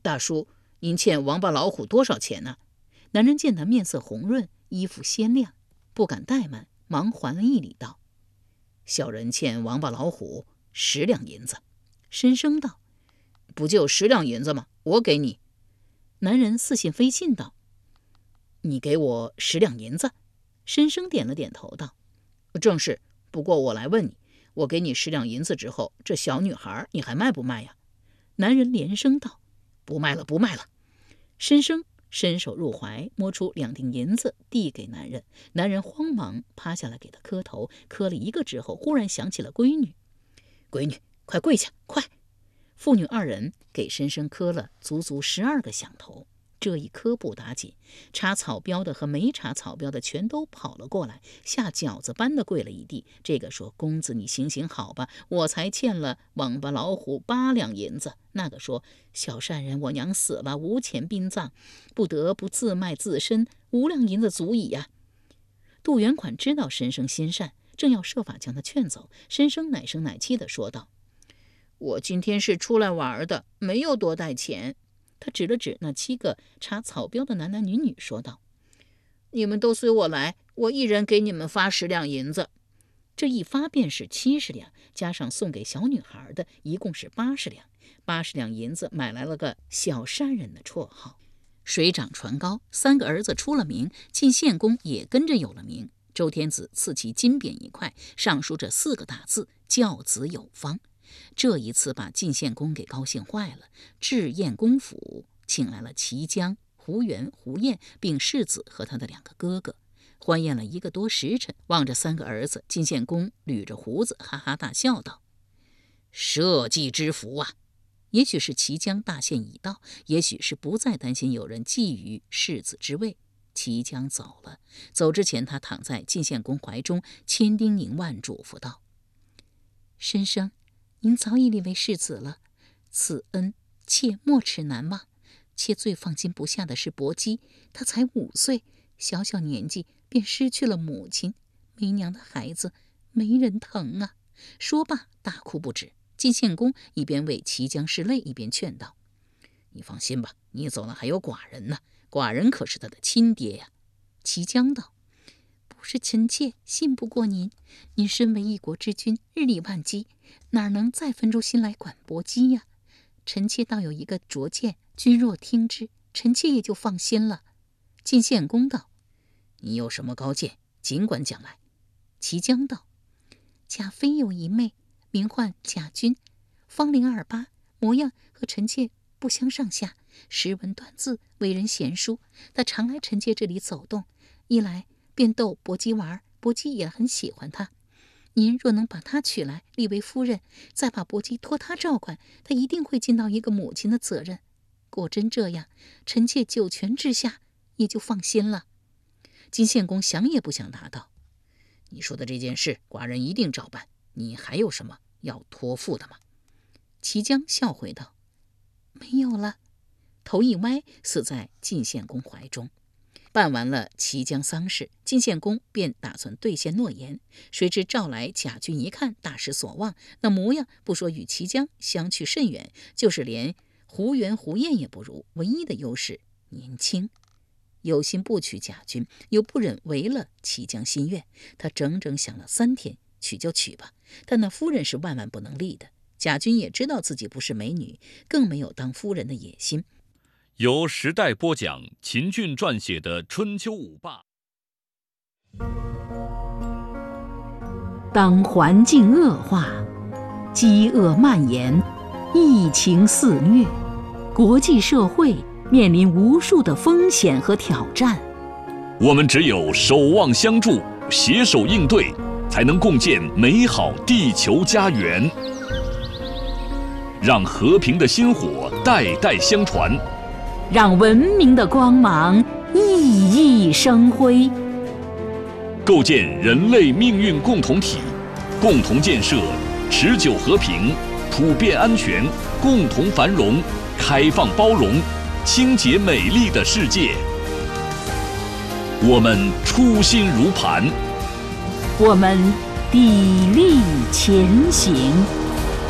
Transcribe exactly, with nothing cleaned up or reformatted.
大叔，您欠王八老虎多少钱呢？男人见他面色红润，衣服鲜亮，不敢怠慢，忙还了一礼道：小人欠王八老虎十两银子。申生道：不就十两银子吗？我给你。男人似信非信道：你给我十两银子？申生点了点头道：正是，不过我来问你，我给你十两银子之后，这小女孩你还卖不卖呀？男人连声道：不卖了，不卖了。申生伸手入怀，摸出两锭银子递给男人。男人慌忙趴下来给他磕头，磕了一个之后，忽然想起了闺女。闺女，快跪下，快！父女二人给申生磕了足足十二个响头。这一磕不打紧，插草标的和没插草标的全都跑了过来，下饺子般的跪了一地。这个说：公子你行行好吧，我才欠了王八老虎八两银子。那个说：小善人，我娘死了，无钱殡葬，不得不自卖自身，五两银子足矣呀、啊。杜元款知道申生心善，正要设法将他劝走，申生奶声奶气地说道：我今天是出来玩的，没有多带钱。他指了指那七个插草标的男男女女，说道：你们都随我来，我一人给你们发十两银子。这一发便是七十两，加上送给小女孩的，一共是八十两。八十两银子买来了个小善人的绰号。水涨船高，三个儿子出了名，晋献公也跟着有了名。周天子赐其金匾一块，上书这四个大字：教子有方。这一次把晋献公给高兴坏了，置宴公府，请来了齐姜、胡元、胡彦，并世子和他的两个哥哥。欢宴了一个多时辰，望着三个儿子，晋献公捋着胡子，哈哈大笑道：社稷之福啊！也许是齐姜大限已到，也许是不再担心有人觊觎世子之位。齐姜走了，走之前他躺在晋献公怀中，千叮咛万嘱咐道：申生，您早已立为世子了，此恩切莫齿难忘。妾最放心不下的是伯姬，他才五岁，小小年纪便失去了母亲，没娘的孩子没人疼啊！说罢大哭不止。晋献公一边为齐姜拭泪，一边劝道：你放心吧，你走了还有寡人呢，寡人可是他的亲爹呀。齐姜道：不是臣妾信不过您，您身为一国之君，日理万机，哪能再分出心来管伯姬呀？臣妾倒有一个拙见，君若听之，臣妾也就放心了。晋献公道：你有什么高见，尽管讲来。齐姜道：贾妃有一妹，名唤贾君，芳龄二八，模样和臣妾不相上下，识文断字，为人贤淑。她常来臣妾这里走动，一来便逗伯姬玩，伯姬也很喜欢她。您若能把她娶来，立为夫人，再把伯姬托她照管，她一定会尽到一个母亲的责任。果真这样，臣妾九泉之下也就放心了。晋献公想也不想答道：你说的这件事，寡人一定照办。你还有什么要托付的吗？齐姜笑回道：没有了。头一歪，死在晋献公怀中。办完了齐姜丧事，晋献公便打算兑现诺言。谁知召来贾君一看，大失所望，那模样不说与齐姜相去甚远，就是连胡元、胡彦也不如，唯一的优势年轻。有心不娶贾君，又不忍违了齐姜心愿，他整整想了三天，娶就娶吧，但那夫人是万万不能立的。贾君也知道自己不是美女，更没有当夫人的野心。 由时代播讲，秦俊撰写的《春秋五霸》。 当环境恶化，饥饿蔓延，疫情肆虐，国际社会面临无数的风险和挑战。 我们只有守望相助，携手应对，才能共建美好地球家园。让和平的薪火代代相传， 让文明的光芒熠熠生辉， 构建人类命运共同体，共同建设持久和平、普遍安全、共同繁荣、开放包容、清洁美丽的世界。我们初心如磐， 我们砥砺前行。